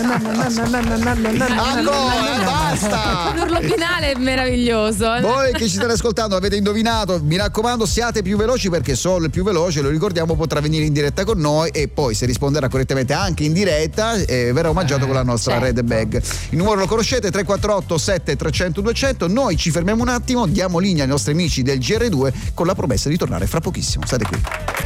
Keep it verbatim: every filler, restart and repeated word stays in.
Ancora, basta. L'urlo finale è meraviglioso. Voi che ci state ascoltando avete indovinato, mi raccomando siate più veloci, perché solo il più veloce, lo ricordiamo, potrà venire in diretta con noi e poi se risponderà correttamente anche in diretta eh, verrà omaggiato eh, con la nostra certo. Red Bag. Il numero lo conoscete, tre quattro otto sette trecento duecento. Noi ci fermiamo un attimo, diamo linea ai nostri amici del G R due con la promessa di tornare fra pochissimo. State qui.